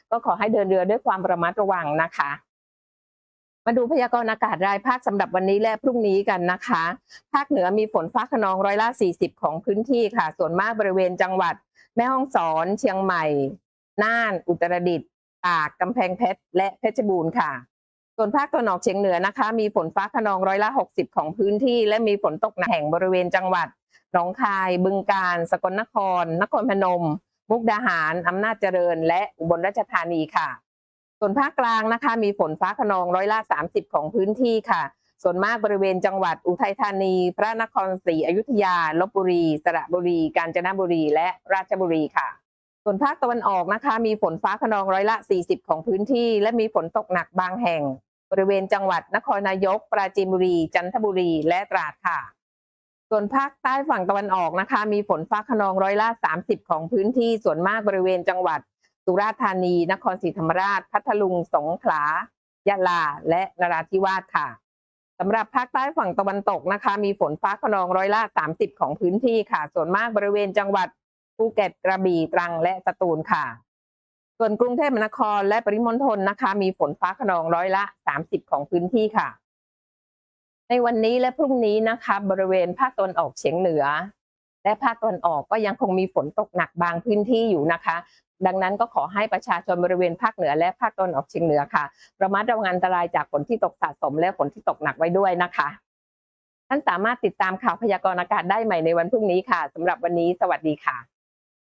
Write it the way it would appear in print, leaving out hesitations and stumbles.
ก็ขอให้เดินเรือด้วยความระมัดระวังนะคะมาดูพยากรณ์อากาศรายภาคสำหรับวันนี้และพรุ่งนี้กันนะคะภาคเหนือมีฝนฟ้าคะนอง40%ของพื้นที่ค่ะส่วนมากบริเวณจังหวัดแม่ฮ่องสอนเชียงใหม่น่านอุตรดิตถ์ตากกำแพงเพชรและเพชรบูรณ์ค่ะส่วนภาคตะวันออกเฉียงเหนือนะคะมีฝนฟ้าคะนอง60%ของพื้นที่และมีฝนตกหนักแห่งบริเวณจังหวัดหนองคายบึงกาฬสกลนครนครพนมมุกดาหารอำนาจเจริญและอุบลราชธานีค่ะส่วนภาคกลางนะคะมีฝนฟ้าคะนอง30%ของพื้นที่ค่ะส่วนมากบริเวณจังหวัดอุทัยธานีพระนครศรีอยุธยาลพบุรีสระบุรีกาญจนบุรีและราชบุรีค่ะส่วนภาคตะวันออกนะคะมีฝนฟ้าคะนอง40%ของพื้นที่และมีฝนตกหนักบางแห่งบริเวณจังหวัดนครนายกปราจีนบุรีจันทบุรีและตราดค่ะส่วนภาคใต้ฝั่งตะวันออกนะคะมีฝนฟ้าคะนอง30%ของพื้นที่ส่วนมากบริเวณจังหวัดสุราษฎร์ธานีนครศรีธรรมราชพัทลุงสงขลายะลาและนราธิวาสค่ะสำหรับภาคใต้ฝั่งตะวันตกนะคะมีฝนฟ้าคะนอง30%ของพื้นที่ค่ะส่วนมากบริเวณจังหวัดภูเก็ตกระบี่ตรังและสตูลค่ะส่วนกรุงเทพมหานครและปริมณฑลนะคะมีฝนฟ้าคะนอง30%ของพื้นที่ค่ะในวันนี้และพรุ่งนี้นะคะบริเวณภาคตะวันออกเฉียงเหนือและภาคตะวันออกก็ยังคงมีฝนตกหนักบางพื้นที่อยู่นะคะดังนั้นก็ขอให้ประชาชนบริเวณภาคเหนือและภาคตะวันออกเฉียงเหนือค่ะระมัดระวังอันตรายจากฝนที่ตกสะสมและฝนที่ตกหนักไว้ด้วยนะคะท่านสามารถติดตามข่าวพยากรณ์อากาศได้ใหม่ในวันพรุ่งนี้ค่ะสำหรับวันนี้สวัสดีค่ะ